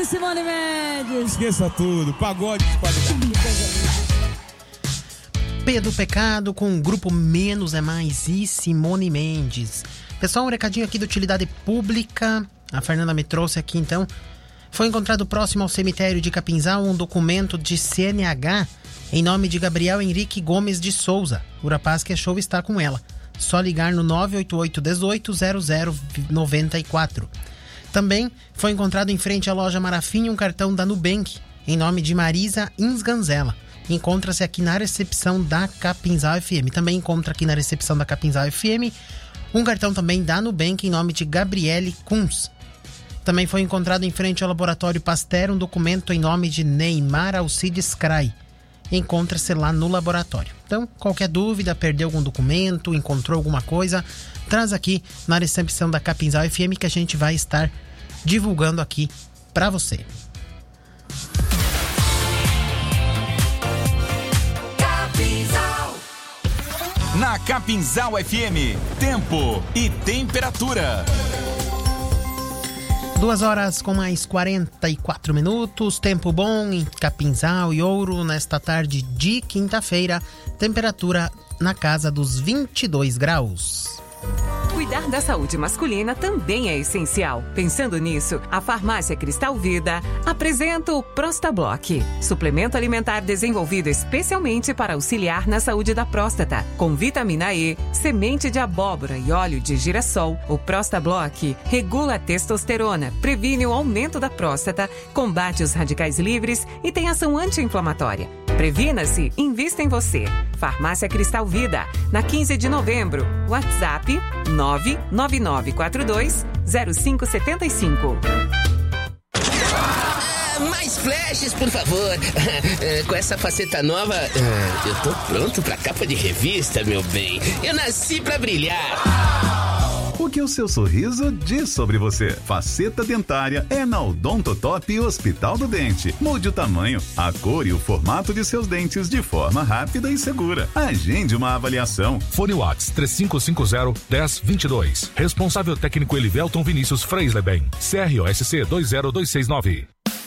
Simone Mendes. Esqueça tudo, pagode de qualidade. P do Pecado com o grupo Menos é Mais e Simone Mendes. Pessoal, um recadinho aqui da Utilidade Pública. A Fernanda me trouxe aqui então. Foi encontrado próximo ao cemitério de Capinzal um documento de CNH em nome de Gabriel Henrique Gomes de Souza. O rapaz que achou está com ela. Só ligar no 988-18-0094. Também foi encontrado em frente à loja Marafim um cartão da Nubank em nome de Marisa Insganzella. Encontra-se aqui na recepção da Capinzal FM. Também encontra aqui na recepção da Capinzal FM um cartão também da Nubank em nome de Gabriele Kunz. Também foi encontrado em frente ao Laboratório Pasteur um documento em nome de Neymar Alcides Cray. Encontra-se lá no laboratório. Então, qualquer dúvida, perdeu algum documento, encontrou alguma coisa, traz aqui na recepção da Capinzal FM que a gente vai estar divulgando aqui para você. Na Capinzal FM, tempo e temperatura. 2 com mais 44 minutos, tempo bom em Capinzal e Ouro nesta tarde de quinta-feira, temperatura na casa dos 22 graus. Cuidar da saúde masculina também é essencial. Pensando nisso, a Farmácia Cristal Vida apresenta o Prostablock, suplemento alimentar desenvolvido especialmente para auxiliar na saúde da próstata. Com vitamina E, semente de abóbora e óleo de girassol, o Prostablock regula a testosterona, previne o aumento da próstata, combate os radicais livres e tem ação anti-inflamatória. Previna-se, invista em você. Farmácia Cristal Vida, na 15 de novembro. WhatsApp 99942-0575. Mais flashes, por favor. Com essa faceta nova, eu tô pronto pra capa de revista, meu bem. Eu nasci pra brilhar. O que o seu sorriso diz sobre você? Faceta dentária é na Odontotop Hospital do Dente. Mude o tamanho, a cor e o formato de seus dentes de forma rápida e segura. Agende uma avaliação. Fone Whats 3550-1022. Responsável técnico Elivelton Vinícius Freisleben. CROSC 20269.